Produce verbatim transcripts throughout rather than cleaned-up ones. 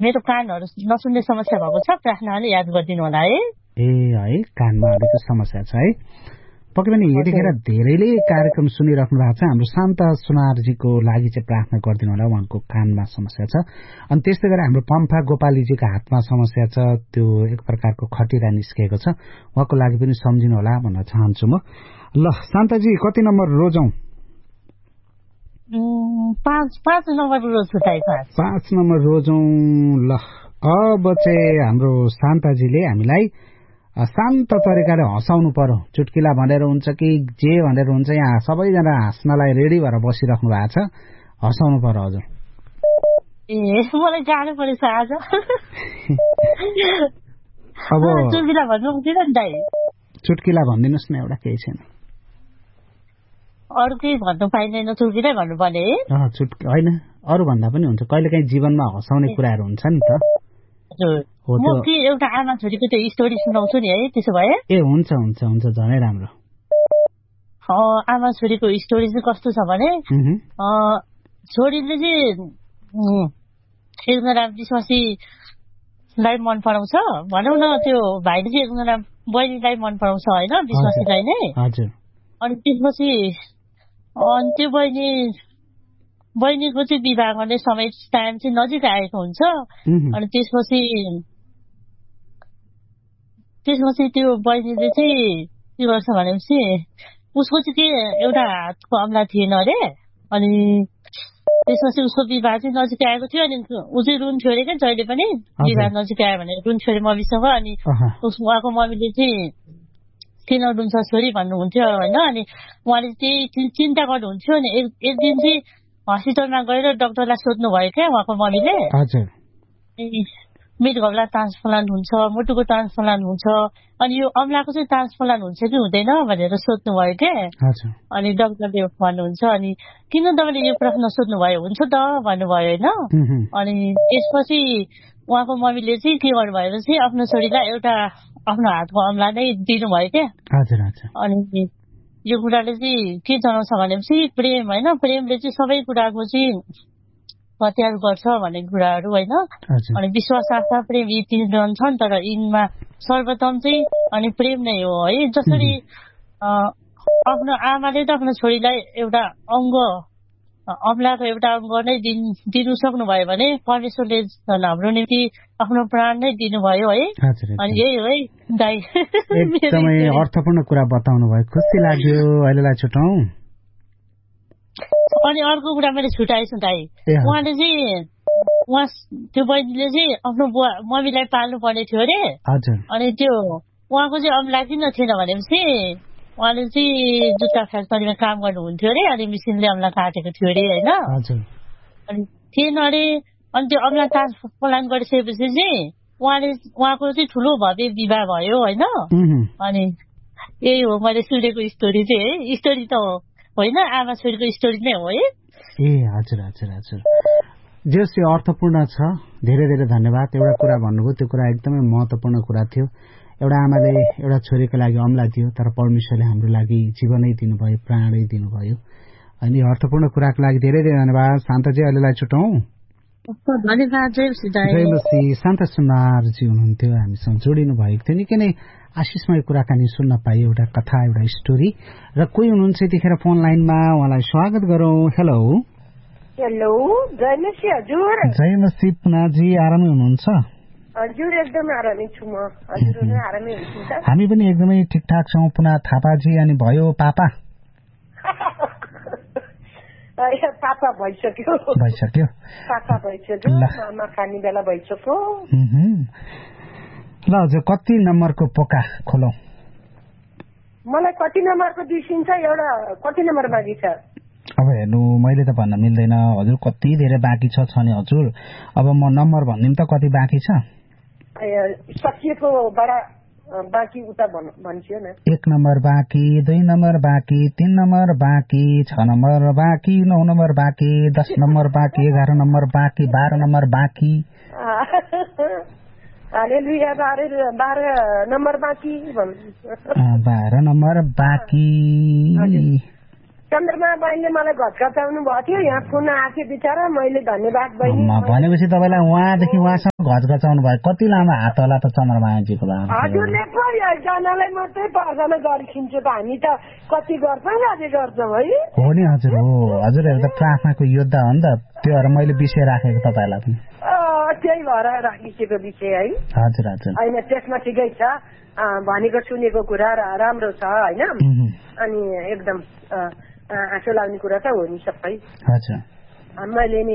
मेरो कानहरू नसुन्ने समस्या भएको छ, प्रार्थनाले याद गरिदिनु होला है। ए है, कानमा अलिकति समस्या छ है। पक्कै पनि यतिखेर धेरैले कार्यक्रम सुनिराख्नु भएको छ। हाम्रो शान्त सुनारजीको लागि चाहिँ प्रार्थना गरिदिनु होला, उहाँको कानमा समस्या छ। अनि त्यस्तै गरेर हाम्रो पम्फा गोपालीजीको हातमा समस्या छ, त्यो एक प्रकारको खटिरा निस्केको छ, उहाँको लागि पनि सम्झिनु होला भन्न चाहन्छु म। ल शान्तजी, कति नम्बर रोजौं? पाँच पाँच नम्बर रोज पाँच नम्बर रोजौं। ल अब चाहिँ हाम्रो शान्ताजीले हामीलाई शान्त तरिकाले हँसाउनु पर्यो। चुटकिला भनेर हुन्छ कि जे भनेर हुन्छ, यहाँ सबैजना हाँस्नलाई रेडी भएर बसिराख्नु भएको छ, हँसाउनु पर्यो हजुर। ए मलाई गाह्रो परेछ आज। अब चुटकिला भन्नु हुँदैन नि दाइ? चुटकिला भनिदिनुहोस् न, एउटा केही छैन। अरू केही भन्नु पाइँदैन, चुटकिलै भन्नुपर्ने है? चुटकी होइन, अरू भन्दा पनि हुन्छ, कहिलेकाहीँ जीवनमा हँसाउने कुराहरू हुन्छ नि त। म के एउटा आमा छोरीको त्यो स्टोरी सुनाउँछु नि है, त्यसो भए? ए हुन्छ हुन्छ हुन्छ, झनै राम्रो। आमा छोरीको स्टोरी चाहिँ कस्तो छ भने, छोरीले चाहिँ एकजना विश्वासीलाई मन पराउँछ भनौँ न, त्यो भाइले चाहिँ एकजना बहिनीलाई मन पराउँछ होइन, विश्वासीलाई नै। अनि त्यसपछि अनि त्यो बहिनी बहिनीको चाहिँ विवाह गर्ने समय टाइम चाहिँ नजिक आएको हुन्छ। अनि त्यसपछि त्यसपछि त्यो बहिनीले चाहिँ के गर्छ भनेपछि उसको चाहिँ के एउटा हातको अम्ला थिएन अरे। अनि त्यसपछि उसको विवाह चाहिँ नजिक आएको थियो। अनि ऊ चाहिँ रुन्थ्यो अरे क्या, जहिले पनि विवाह नजिक आयो भने रुन्थ्यो अरे मम्मीसँग। अनि उसको उहाँको मम्मीले चाहिँ किन रुन्छ छोरी भन्नुहुन्थ्यो होइन। अनि उहाँले त्यही चिन्ता गर्नुहुन्थ्यो। अनि एक दिन चाहिँ हस्पिटलमा गएर डक्टरलाई सोध्नु भयो क्या उहाँको मम्मीले, मृगौला ट्रान्सप्लान्ट हुन्छ, मुटुको ट्रान्सप्लान्ट हुन्छ, अनि यो अम्लाको चाहिँ ट्रान्सप्लान्ट हुन्छ कि हुँदैन भनेर सोध्नु भयो क्या। अनि डक्टरले भन्नुहुन्छ, अनि किन तपाईँले यो प्रश्न सोध्नु भयो, हुन्छ त भन्नुभयो होइन। अनि त्यसपछि उहाँको मम्मीले चाहिँ के गर्नुभयो चाहिँ आफ्नो छोरीलाई एउटा आफ्नो हातको अम्ला नै दिनुभयो क्या। अनि यो कुराले चाहिँ के जनाउँछ भनेपछि प्रेम होइन, प्रेमले चाहिँ सबै कुराको चाहिँ त्याग गर्छ भन्ने कुराहरू होइन। अनि विश्वास, आशा, प्रेम यी तीन रहन्छन्, तर यिनमा सर्वोत्तम चाहिँ अनि प्रेम नै हो है। जसरी आफ्नो आमाले त आफ्नो छोरीलाई एउटा अङ्ग अम्लाको एउटा अङ्ग नै दिनु सक्नुभयो भने परमेश्वरले हाम्रो निम्ति आफ्नो प्राण नै दिनुभयो है। अनि यही हो है दाइ, एकदमै अर्थपूर्ण कुरा बताउनु भयो, खुसी लाग्यो। अहिलेलाई छुटाउँ। अनि अर्को कुरा मैले छुटाएछु दाइ, उहाँले चाहिँ उहाँ त्यो बहिनीले चाहिँ आफ्नो बुवा मम्मीलाई पाल्नु पर्ने थियो अरे। अनि त्यो उहाँको चाहिँ अम्ला किन थिएन भनेपछि उहाँले चाहिँ जुत्ता फ्याक्ट्रीमा काम गर्नुहुन्थ्यो अरे। अनि मिसिनले अम्ला काटेको थियो अरे होइन। अनि थिएन अरे। अनि त्यो अम्ला ट्रान्सप्लान्ट गरिसकेपछि चाहिँ उहाँले उहाँको चाहिँ ठुलो भव्य विवाह भयो होइन। अनि यही हो मैले सुनेको स्टोरी चाहिँ है। स्टोरी त होइन, आमा छोरीको स्टोरी नै हो है। ए हजुर हजुर हजुर, जस यो अर्थपूर्ण छ। धेरै धेरै धन्यवाद। एउटा कुरा भन्नुभयो, त्यो कुरा एकदमै महत्त्वपूर्ण कुरा थियो। एउटा आमाले एउटा छोरीको लागि अम्ला दियो, तर परमेश्वरले हाम्रो लागि जीवनै दिनुभयो, प्राणै दिनुभयो। अनि अर्थपूर्ण कुराको लागि धेरै धेरै धन्यवाद शान्तजी। अहिलेलाई छुटाउँ। धन्यवाद। जय मसी। शान्त सुनारजी हुनुहुन्थ्यो, हामीसँग जोडिनु भएको थियो। निकै नै आशिषमय कुराकानी सुन्न पाइयो, एउटा कथा, एउटा स्टोरी। र कोही हुनुहुन्छ यतिखेर फोन लाइनमा, उहाँलाई स्वागत गरौँ। हेलो हेलो, जय मसी हजुर। जय मसी पुनाजी, आरामै हुनुहुन्छ? हजुर एकदम आरामै छु म। हजुर आरामै हुनुहुन्छ? हामी पनि एकदमै ठिकठाक छौँ। पुना थापाजी, अनि भयो पापा? पापा भइसक्यो भइसक्यो पापा भइसक्यो, मामा खाने बेला भइसक्यो। ल हजुर, कति नम्बरको पोका खोलौँ? मलाई कति नम्बरको बिर्सिन्छ, एउटा कति नम्बर बाँकी छ? अब हेर्नु, मैले त भन्न मिल्दैन हजुर, कति धेरै बाँकी छ छ नि हजुर। अब म नम्बर भनिदिउँ त कति बाँकी छ? सकिएको बडा बाँकी उता भन्छु न। एक नम्बर बाँकी, दुई नम्बर बाँकी, तीन नम्बर बाँकी, छ नम्बर बाँकी, नौ नम्बर बाँकी, दस नम्बर बाँकी, एघार नम्बर बाँकी, बाह्र नम्बर बाँकी। हालेलुया, बाह्र बाह्र नम्बर बाँकी। बाह्र नम्बर बाँकी। चन्द्रमा बहिनीले मलाई घट घचाउनु भएको थियो यहाँ फोन आएको बिचरा मैले धन्यवाद बहिनी भनेपछि तपाईँलाई उहाँदेखि उहाँसँग घट घचाउनु भयो कति लामो हात होला त चन्द्रमायाजीको लागि हजुरले पो एकजनालाई मात्रै पाँचजना गरिखिन्छ त हामी त कति गर्छौँ अझै गर्छौँ है हो नि हजुर हो हजुरहरू त प्रार्थनाको योद्धा हो नि त त्यो भएर मैले विषय राखेको तपाईँलाई पनि त्यही भएर राखिसकेको विषय है हजुर हजुर होइन त्यसमा ठिकै छ भनेको सुनेको कुरा राम्रो छ होइन अनि एकदम आँसु लाग्ने कुरा त हो नि सबै मैले नि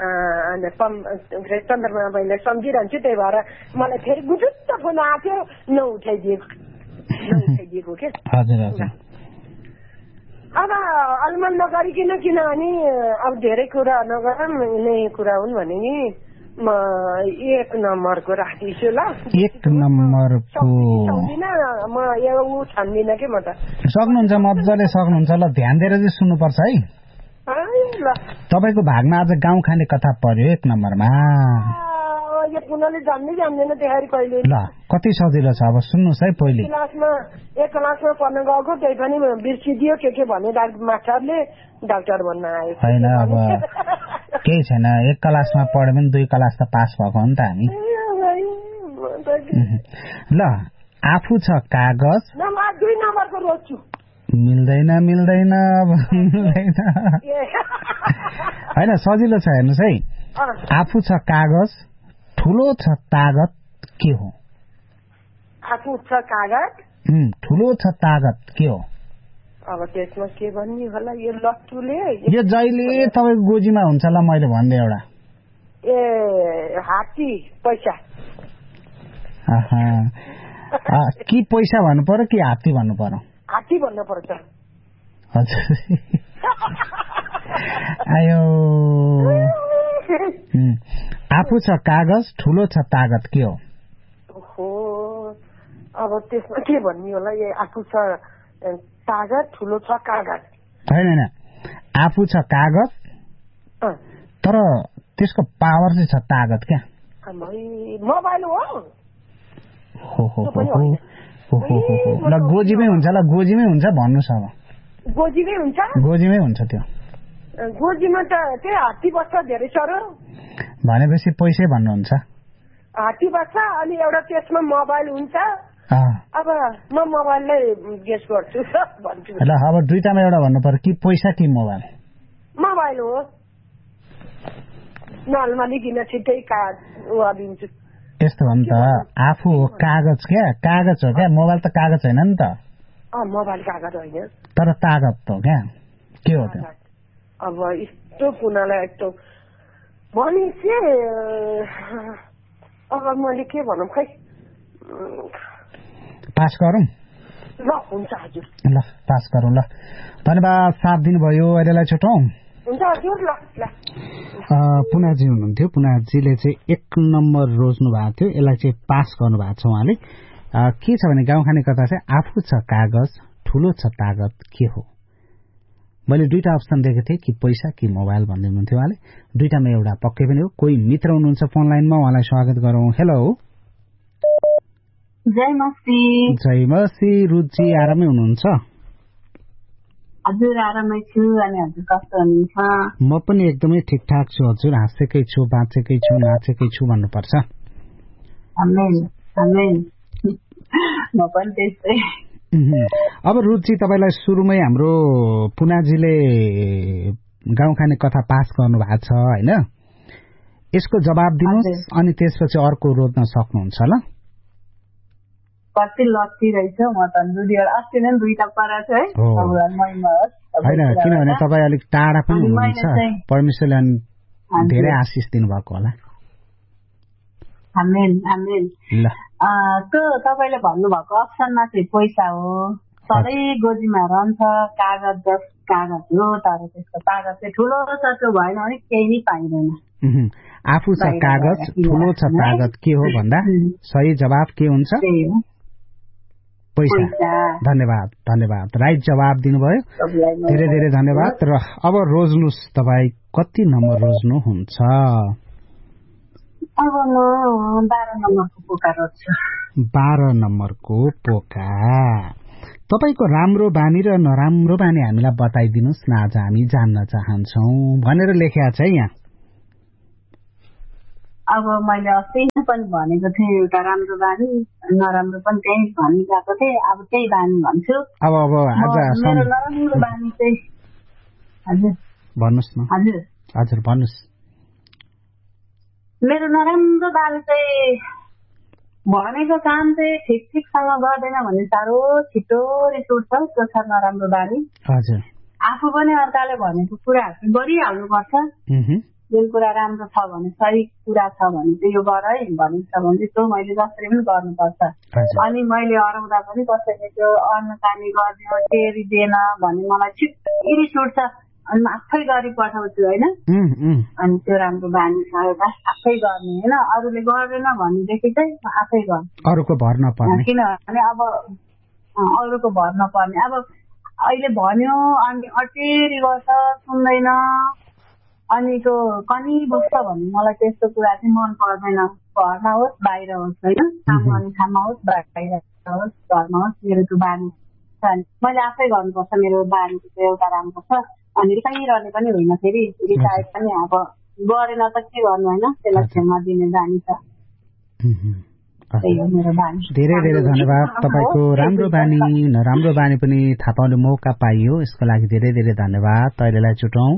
चन्द्रमा बहिनीलाई सम्झिरहन्छु त्यही भएर मलाई फेरि गुजुत्त फोन आएको थियो नउठाइदिएको नउठाइदिएको के अब अलमल नगरिकन किनभने अब धेरै कुरा नगरौँ यिनै कुरा हुन् भने नि म एक नम्बरको राख्दिछु ल एक नम्बरको म यो छान्दिनँ के म त सक्नुहुन्छ मजाले सक्नुहुन्छ ल ध्यान दिएर चाहिँ सुन्नुपर्छ है तपाईँको भागमा आज गाउँ खाने कथा पर्यो एक नम्बरमा यो पुनले जान्दै जान्दैन त्यहाँ कहिले ल कति सजिलो छ अब सुन्नुहोस् है पहिले क्लासमा एक क्लासमा पढ्न गएको त्यही पनि बिर्सिदियो के के भने मास्टरले डाक्टर भन्न आयो होइन अब केही छैन एक क्लासमा पढ्यो भने दुई क्लास त पास भएको हो नि त हामी ल आफू छ कागज दुई नम्बरको रोज्छु मिल्दैन मिल्दैन मिल्दैन होइन सजिलो छ हेर्नुहोस् है आफू छ कागज ठुलो छ तागत के हो आफू छ कागज ठुलो छ तागत के हो अब त्यसमा के भन्ने होला यो लट्टुले यो जहिले तपाईँको गोजीमा हुन्छ ल मैले भन्दै एउटा ए हात्ती पैसा कि पैसा भन्नु पर्यो कि हात्ती भन्नु पर्यो हात्ती भन्नु पर्छ हजुर आयो आफू छ कागज ठुलो छ तागत के हो अब त्यसमा के भन्ने होला यो आफू छ कागज ठुलो छ कागज होइन होइन आफू छ कागज तर त्यसको पावर चाहिँ छ तागत क्या मोबाइल हो ल गोजीमै हुन्छ ल गोजीमै हुन्छ भन्नुहोस् अब गोजीमै हुन्छ गोजीमै हुन्छ त्यो गोजीमा त त्यही हात्ती बस्छ धेरै सर भनेपछि पैसै भन्नुहुन्छ हात्ती बस्छ अनि एउटा त्यसमा मोबाइल हुन्छ अब म मोबाइललाई गेस गर्छु भन्छु ल अब दुईटामा एउटा भन्नु पर्यो कि पैसा कि मोबाइल मोबाइल हो नलमालिकन छिट्टै काग दिन्छु यस्तो हो नि त आफू हो कागज क्या कागज हो क्या मोबाइल त कागज होइन नि त मोबाइल कागज होइन तर तागत हो क्या के हो त्यो अब यस्तो कुनालाई यस्तो भनेपछि अब मैले के भनौँ खै पास गरौँ ल हुन्छ हजुर ल पास गरौँ ल धन्यवाद साथ दिनुभयो अहिलेलाई छुटौँ हुन्छ हजुर ल ल पुनाजी हुनुहुन्थ्यो पुनाजीले चाहिँ एक नम्बर रोज्नु भएको थियो यसलाई चाहिँ पास गर्नु भएको छ उहाँले के छ भने गाउँ खाने कथा चाहिँ आफू छ कागज ठुलो छ तागत के हो मैले दुईटा अप्सन दिएको थिएँ कि पैसा कि मोबाइल भन्दै हुनुहुन्थ्यो उहाँले दुईटामा एउटा पक्कै पनि हो कोही मित्र हुनुहुन्छ फोन लाइनमा उहाँलाई स्वागत गरौँ हेलो जय मसी जय मसी रुचि आरामै हुनुहुन्छ हजुर आरामै छु अनि हजुर कस्तो हुनुहुन्छ म पनि एकदमै ठिकठाक छु हजुर हाँसेकै छु बाँचेकै छु नाचेकै छु भन्नुपर्छ आमेन आमेन म पनि त्यस्तै अब रुचि तपाईँलाई सुरुमै हाम्रो पुनाजीले गाउँ खाने कथा पास गर्नु भएको छ होइन यसको जवाब दिनुहोस् अनि त्यसपछि अर्को रोज्न सक्नुहुन्छ ल कति लत्ती रहेछ म त दुईवटा अस्ति नै दुईटा पराएको छु है होइन किनभने तपाईँ अलिक टाढा पनि हुनुहुन्छ परमेश्वरले धेरै आशिष दिनुभएको होला आमेन आमेन ल त्यो तपाईँले भन्नुभएको अप्सनमा चाहिँ पैसा हो सधैँ गोजीमा रहन्छ कागज जस कागज हो तर त्यसको कागज चाहिँ ठुलो छ त्यो भएन भने केही नै पाइँदैन आफू छ कागज ठुलो छ तागत के हो भन्दा सही जवाब के हुन्छ पैसा धन्यवाद धन्यवाद राइट जवाब दिनुभयो धेरै धेरै धन्यवाद र अब रोज्नुहोस् तपाईँ कति नम्बर रोज्नुहुन्छ अब म बाह्र नम्बरको पोका रोज्छु बाह्र नम्बरको पोका तपाईको राम्रो बानी र नराम्रो बानी हामीलाई बताइदिनुहोस् न, आज हामी जान्न चाहन्छौँ भनेर लेखेको छ यहाँ। अब मैले अस्ति पनि भनेको थिएँ एउटा राम्रो बानी नराम्रो पनि त्यही भनिरहेको थिएँ, अब त्यही बानी भन्छु। अब अब आज मेरो नराम्रो बानी चाहिँ हजुर भन्नुहोस् न। हजुर हजुर भन्नुहोस्। मेरो नराम्रो बानी चाहिँ भनेको काम चाहिँ ठिक ठिकसँग गर्दैन भने साह्रो छिटो रिस उठ्छ, त्यो छ नराम्रो बानी। हजुर आफू पनि अर्काले भनेको कुराहरू गरिहाल्नुपर्छ। जुन कुरा राम्रो छ भने सही कुरा छ भने चाहिँ यो गर है भनिन्छ भने चाहिँ त्यो मैले जसरी पनि गर्नुपर्छ। अनि मैले अराउँदा पनि कसैले त्यो अन्न पानी गरिदियो टेरिदिएन भने मलाई छिट्टै रिस उठ्छ, अनि म आफै गरी पठाउँछु होइन। अनि त्यो राम्रो बानी छ एउटा, आफै गर्ने होइन, अरूले गर्दैन भनेदेखि चाहिँ म आफै गर्छु, अरूको भर नपर्ने। किनभने अब अरूको भर नपर्ने। अब अहिले भन्यो अनि अटेरी गर्छ, सुन्दैन, अनि त्यो कनी बस्छ भन्ने मलाई त्यस्तो कुरा चाहिँ मन पर्दैन। घरमा होस् बाहिर होस् होइन, काम गर्ने ठाउँमा होस् बाहिर होस् घरमा होस्, मेरो त्यो बानी छ। मैले आफै गर्नुपर्छ, मेरो बानीको चाहिँ एउटा राम्रो छ। अनि रिसाइरहने पनि होइन, फेरि रिसाए पनि अब गरेन त के गर्नु होइन, त्यसलाई क्षमा दिने बानी छ। धेरै धेरै धन्यवाद। तपाईँको राम्रो बानी नराम्रो बानी पनि थाहा पाउने मौका पाइयो, यसको लागि धेरै धेरै धन्यवाद। अहिलेलाई छुटौँ।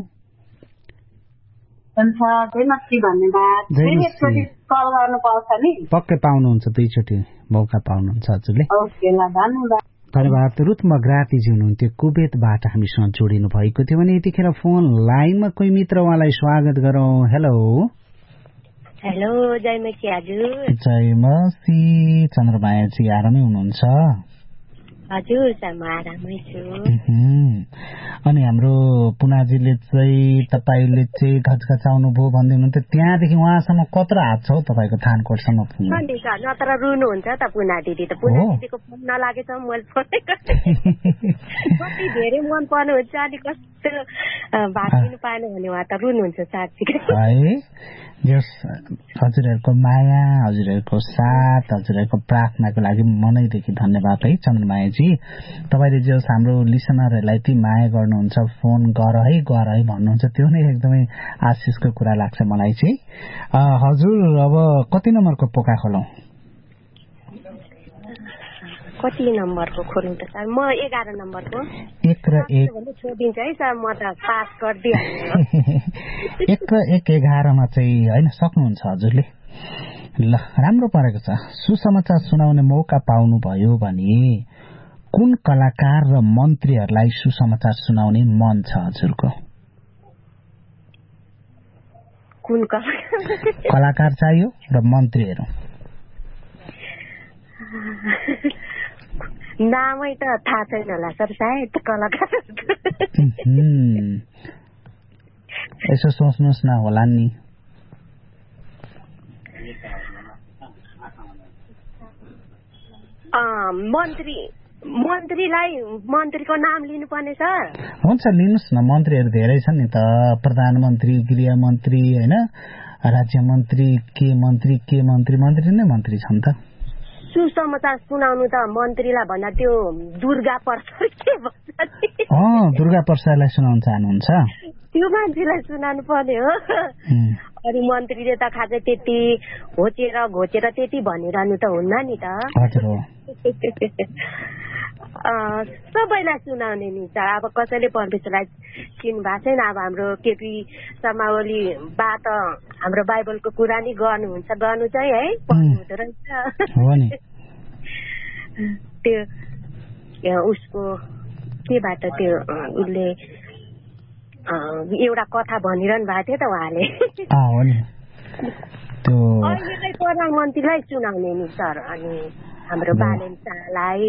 पक्कै पाउनुहुन्छ, दुईचोटि मौका पाउनुहुन्छ हजुरले। धन्यवाद। रुथ मग्रातीजी हुनुहुन्थ्यो, कुवेतबाट हामीसँग जोडिनु भएको थियो भने यतिखेर फोन लाइनमा कोही मित्र, उहाँलाई स्वागत गरौँ। हेलो हेलो, जयमसी हजुर। जयमसी, चन्द्रमायाजी आरामै हुनुहुन्छ? हजुर सर, म आरामै छु। अनि हाम्रो पुनाजीले चाहिँ तपाईँले चाहिँ घचघचाउनु भयो भन्दै हुनुहुन्थ्यो, त्यहाँदेखि उहाँसम्म कत्रो हात छ हौ तपाईँको थानकोटसम्म पुग्नु? नत्र रुनुहुन्छ त पुना दिदी, त पुना दिदीको फोन नलागेछ मैले फोन कति धेरै मन पर्नुहुन्छ, अनि कस्तो भाग दिनु पाएन भने उहाँ त रुनुहुन्छ साँच्चीकै है। यस हजुरहरूको माया, हजुरहरूको साथ, हजुरहरूको प्रार्थनाको लागि मनैदेखि धन्यवाद है चन्द्रमायाजी। तपाईँले जस हाम्रो लिसनरहरूलाई यति माया गर्नुहुन्छ, फोन गर है गर है भन्नुहुन्छ, त्यो नै एकदमै आशिषको कुरा लाग्छ मलाई चाहिँ। हजुर अब कति नम्बरको पोका खोलौँ? कति नम्बरको खोल्नु त सर? म एघार नम्बरको। एक र एक छोडिदिन्छ है सर, म त पास गरिदिइहाल्छु। एक र एक एघारमा चाहिँ होइन सक्नुहुन्छ हजुरले। ल राम्रो परेको छ। सुसमाचार सुनाउने मौका पाउनुभयो भने कुन कलाकार र मन्त्रीहरूलाई सुसमाचार सुनाउने मन छ हजुरको? कुन कलाकार? कलाकार चाहियो र मन्त्रीहरू। नामै त थाहा छैन होला सर, सायद कलाकार। यसो सोच्नुहोस् न, होला नि। मन्त्री मन्त्रीलाई मन्त्रीको नाम लिनुपर्ने सर? हुन्छ लिनुहोस् न, मन्त्रीहरू धेरै छन् नि त, प्रधानमन्त्री, गृहमन्त्री होइन, राज्य मन्त्री, के मन्त्री के मन्त्री मन्त्री नै मन्त्री छन् त। सुसमाचार सुनाउनु त मन्त्रीलाई भन्दा त्यो दुर्गा प्रसाद के भन्छ? अँ दुर्गा प्रसादलाई सुनाउन चाहनुहुन्छ? त्यो मान्छेलाई सुनाउनु पर्ने हो। अनि मन्त्रीले त खासै त्यति घोचेर घोचेर त्यति भनिरहनु त हुन्न नि त। हजुर हो। सबैलाई सुनाउने नि सर। अब कसैले परमेश्वरलाई चिन्नु भएको छैन। अब हाम्रो केपी शर्मा ओली बा त हाम्रो बाइबलको कुरा नि गर्नुहुन्छ, गर्नु चाहिँ है पढ्नु हुँदो रहेछ। त्यो उसको केबाट त्यो उसले एउटा कथा भनिरहनु भएको थियो त उहाँले। अहिलेकै प्रधानमन्त्रीलाई सुनाउने नि सर, अनि हाम्रो बालेन शाहलाई।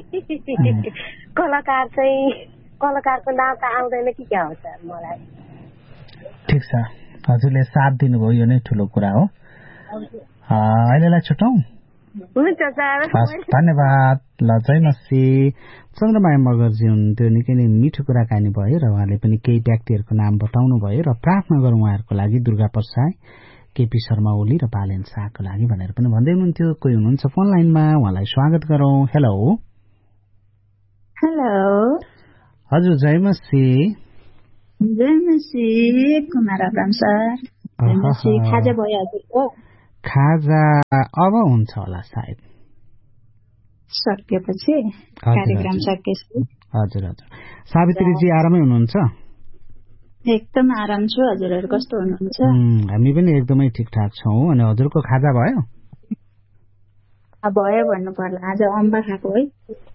कलाकार चाहिँ कलाकारको नाम त आउँदैन कि क्या हो सर मलाई। ठिक छ, हजुरले साथ दिनुभयो, यो नै ठुलो कुरा हो। अहिलेलाई छुटौँ। हुन्छ सर, धन्यवाद। ल जयमसी। चन्द्रमाया मगरजी हुनुहुन्थ्यो, निकै नै मिठो कुराकानी भयो र उहाँले पनि केही व्यक्तिहरूको नाम बताउनु भयो र प्रार्थना गरौँ उहाँहरूको लागि, दुर्गा प्रसाद, केपी शर्मा ओली र बालेन शाहको लागि भनेर पनि भन्दै हुनुहुन्थ्यो। कोही हुनुहुन्छ फोन लाइनमा, उहाँलाई स्वागत गरौँ। हेलो हेलो हजुर जयमसी जयमसी कुमार अब्राम सर जयमसी खाजा भयो हजुरको खाजा अब हुन्छ होला सायद सकेपछि कार्यक्रम सकेपछि हजुर हजुर सावित्रीजी आरामै हुनुहुन्छ एकदम आराम छु हजुरहरु कस्तो हुनुहुन्छ हामी पनि एकदमै ठिकठाक छौं अनि हजुरको खाजा भयो भयो भन्नु पर्ला आज अम्बा खाएको है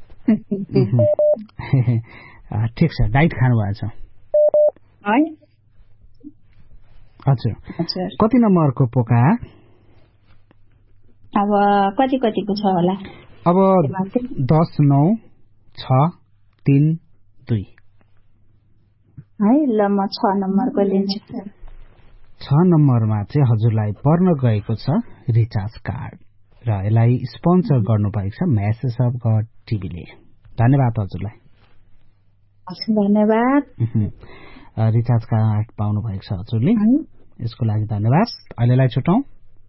ठिक छ डाइट खानु भएको छ है हजुर कति नम्बरको पोका अब कति कतिको छ होला अब दस नौ छ तीन दुई है ल म छ नम्बरको लिन्छु छ नम्बरमा चाहिँ हजुरलाई पर्न गएको छ रिचार्ज कार्ड र यसलाई स्पोन्सर गर्नुभएको छ मेसेज अफ गड टिभीले धन्यवाद हजुरलाई धन्यवाद रिचार्ज कार्ड पाउनु भएको छ हजुरले यसको लागि धन्यवाद अहिलेलाई छुटौं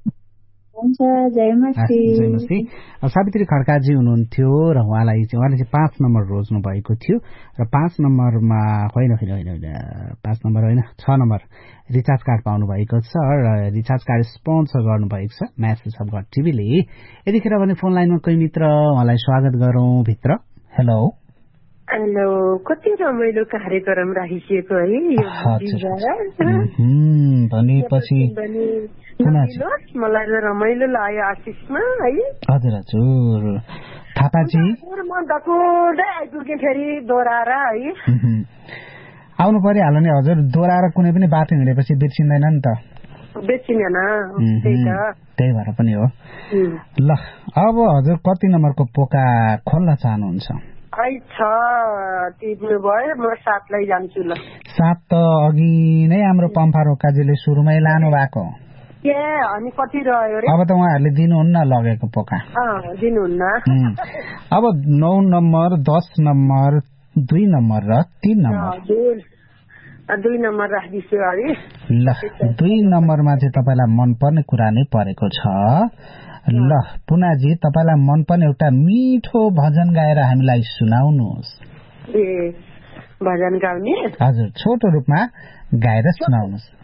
जयमसी सावित्री खड्काजी हुनुहुन्थ्यो र उहाँलाई चाहिँ उहाँले चाहिँ पाँच नम्बर रोज्नु भएको थियो र पाँच नम्बरमा होइन होइन होइन होइन पाँच नम्बर होइन छ नम्बर रिचार्ज कार्ड पाउनु भएको छ र रिचार्ज कार्ड स्पोन्सर गर्नुभएको छ मेसेज अफ गड टिभीले यतिखेर भने फोन लाइनमा कोही मित्र उहाँलाई स्वागत गरौँ भित्र हेलो हेलो कति रमाइलो कार्यक्रम राखिएको है भनेपछि मलाई रमाइलो लाग्यो आशिषमा है हजुर हजुर थापाजी म दकुदै आइपुगेँ फेरि दोहोऱ्याएर है आउनु परिहाल्यो नि हजुर दोहोऱ्याएर कुनै पनि बाटो हिँडेपछि बिर्सिँदैन नि त बिर्सिँदैन त्यही भएर पनि हो ल अब हजुर कति नम्बरको पोका खोल्न चाहनुहुन्छ म सातलाई जान्छु ल सात त अघि नै हाम्रो पम्फा रोकाजीले सुरुमै लानु भएको अनि कति रह्यो अब त उहाँहरूले दिनुहुन्न लगेको पोका दिनुहुन्न अब नौ नम्बर दस नम्बर दुई नम्बर र तीन नम्बर दुई नम्बर राखिदिन्छु है ल दुई नम्बरमा चाहिँ तपाईँलाई मनपर्ने कुरा नै परेको छ ल पुनाजी तपाईँलाई मनपर्ने एउटा मिठो भजन गाएर हामीलाई सुनाउनुहोस् ए भजन गाउने हजुर छोटो रूपमा गाएर सुनाउनुहोस्